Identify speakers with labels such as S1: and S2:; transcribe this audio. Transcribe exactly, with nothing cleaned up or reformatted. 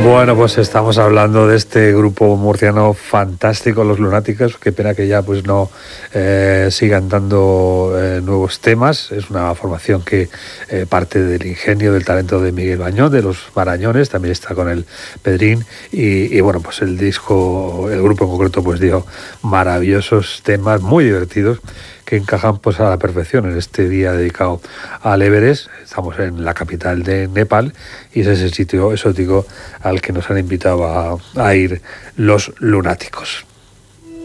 S1: Bueno, pues estamos hablando de este grupo murciano fantástico, Los Lunáticos. Qué pena que ya pues no eh, sigan dando eh, nuevos temas. Es una formación que eh, parte del ingenio, del talento de Miguel Bañón, de los Marañones. También está con el Pedrín. Y, y bueno, pues el disco, el grupo en concreto, pues dio maravillosos temas, muy divertidos, que encajan pues a la perfección en este día dedicado al Everest. Estamos en la capital de Nepal y es ese sitio exótico al que nos han invitado a, a ir los lunáticos.